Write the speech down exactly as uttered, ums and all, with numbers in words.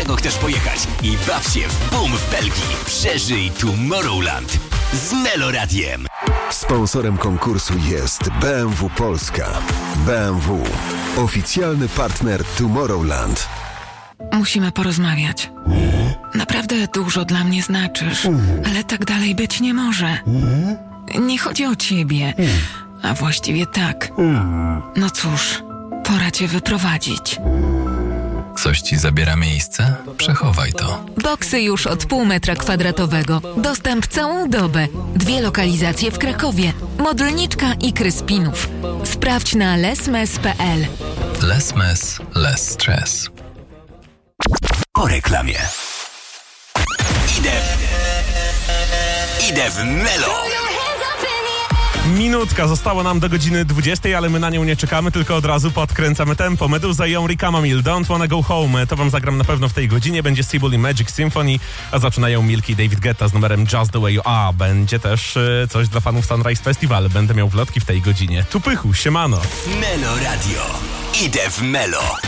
daleko chcesz pojechać i baw się w boom w Belgii. Przeżyj Tomorrowland z Meloradiem. Sponsorem konkursu jest B M W Polska. B M W. Oficjalny partner Tomorrowland. Musimy porozmawiać. Naprawdę dużo dla mnie znaczysz, ale tak dalej być nie może. Nie chodzi o ciebie, a właściwie tak. No cóż, pora cię wyprowadzić. Coś ci zabiera miejsce? Przechowaj to. Boksy już od pół metra kwadratowego. Dostęp całą dobę. Dwie lokalizacje w Krakowie. Modlniczka i Kryspinów. Sprawdź na lesmes kropka p l. Lesmes, less stress. Po reklamie. Idę. Idę w Melo. Minutka została nam do godziny dwudziestej, ale my na nią nie czekamy, tylko od razu podkręcamy tempo. Meduza i Henri Camamil, Don't Wanna Go Home. To wam zagram na pewno w tej godzinie. Będzie Sibul i Magic Symphony, a zaczynają Milky i David Guetta z numerem Just The Way You Are. Będzie też y, coś dla fanów Sunrise Festival. Będę miał wlotki w tej godzinie. Tu pychu, siemano. Melo Radio. Idę w Melo.